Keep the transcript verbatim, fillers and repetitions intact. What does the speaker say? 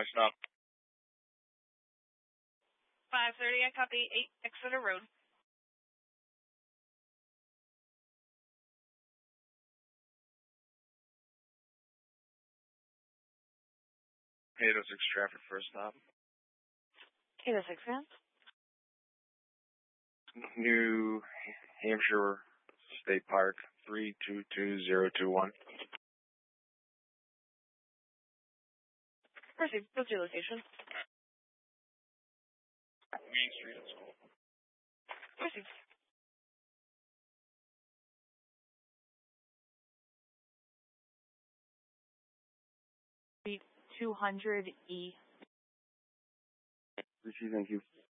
my stop? five thirty, I copy eight Exeter Road. eight oh six traffic first stop. eight oh six, man. New Hampshire State Park, three two two zero two one. Proceed. What's your location? Main Street at school. Proceed. two hundred E. Richie, thank you.